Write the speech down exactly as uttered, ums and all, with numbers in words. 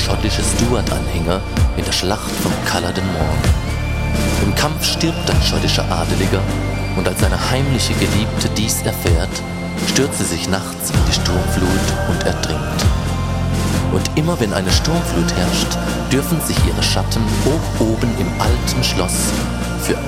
schottische Stuart-Anhänger in der Schlacht vom Culloden Moor. Im Kampf stirbt ein schottischer Adeliger und als seine heimliche Geliebte dies erfährt, stürzt sie sich nachts in die Sturmflut und ertrinkt. Und immer wenn eine Sturmflut herrscht, dürfen sich ihre Schatten hoch oben im alten Schloss für